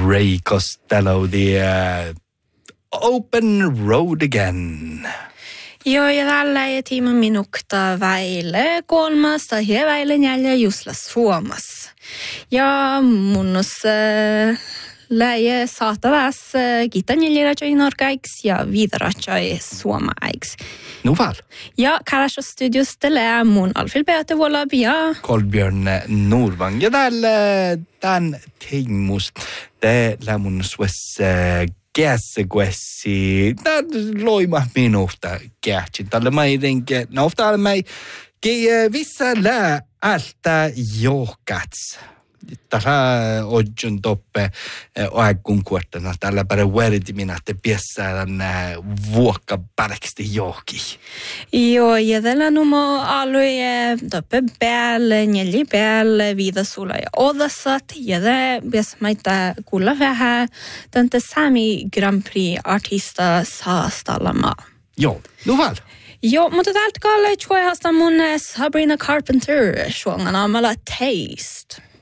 Ray Costello, the Open Road Again. Joo, ja tällä ei tiima minukta väille kolmasta ja väille neljä jusla Suomessa. Ja munnus lähe saatavas gitanjeliratjoi norgaiks ja vidaratjoi suomaiks. Nuval. Ja Karasho Studios tällä mun Alfil Beate Volabi ja Kolbjörn Norvang. Ja tämän teimus tällä mun suessa kässäkuessi. Tämä loima minusta kähtsin. Tällä meidenkin. No, täällä mei vissa lää alta johkats. Tällä ojun toppe oekun kuottana. Tällä päivä vuoritimina, että piessään vuokka pärksti johki. Joo, ja tällä numo alue toppe päälle, neljä päälle, viidasulla ja odasat. Ja det piesmaita kuulla vähän tänne Sami Grand Prix-artista saastallama. Joo, nuval. Joo, mutta täältä kalle tjuehasta mun Sabrina Carpenter suongana amalla Taste.